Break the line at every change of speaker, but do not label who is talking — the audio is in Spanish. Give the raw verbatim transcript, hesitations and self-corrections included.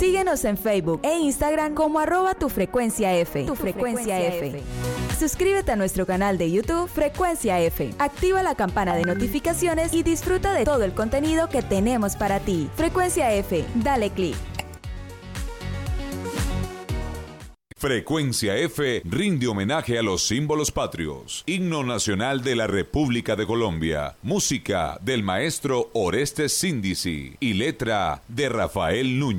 Síguenos en Facebook e Instagram como arroba tu frecuencia F. Tu frecuencia F. Suscríbete a nuestro canal de YouTube Frecuencia F. Activa la campana de notificaciones y disfruta de todo el contenido que tenemos para ti. Frecuencia F. Dale clic.
Frecuencia F rinde homenaje a los símbolos patrios. Himno Nacional de la República de Colombia. Música del maestro Orestes Síndici y letra de Rafael Núñez.